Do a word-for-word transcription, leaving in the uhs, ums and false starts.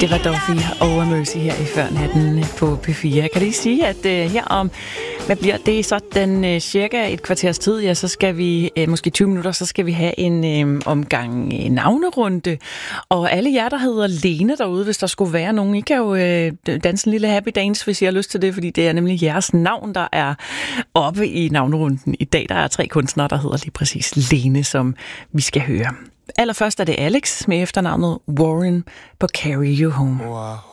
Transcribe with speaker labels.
Speaker 1: Det var Duffy og Mercy her i Førnatten på P fire. Jeg kan lige sige, at uh, her om, hvad bliver det, sådan uh, cirka et kvarters tid, ja, så skal vi, uh, måske tyve minutter, så skal vi have en uh, omgang uh, navnerunde. Og alle jer, der hedder Lene derude, hvis der skulle være nogen, I kan jo uh, danse en lille happy dance, hvis I har lyst til det, fordi det er nemlig jeres navn, der er oppe i navnerunden i dag. Der er tre kunstnere, der hedder lige præcis Lene, som vi skal høre. Allerførst er det Alex med efternavnet Warren på Carry You Home.
Speaker 2: Oh,